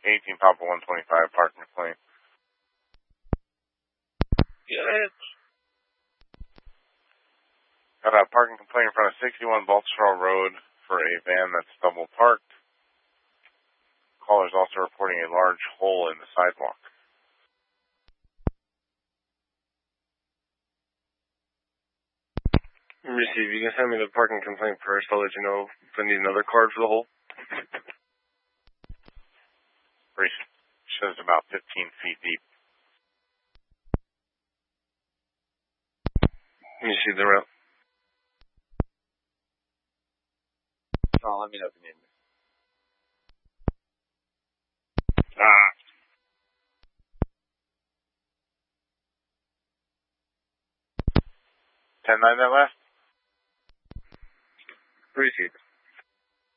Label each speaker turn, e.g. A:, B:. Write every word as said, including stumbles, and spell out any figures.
A: eighteen Papa one twenty-five, parking complaint.
B: Good.
A: Got a parking complaint in front of sixty-one Baltusrol Road for a van that's double parked. Caller's also reporting a large hole in the sidewalk.
B: Receive. You can send me the parking complaint first. I'll let you know if I need another card for the hole.
A: Shows about fifteen feet deep.
B: You see the route?
C: Oh, let me know if you need me.
B: Ah.
A: ten nine that left?
B: Receive.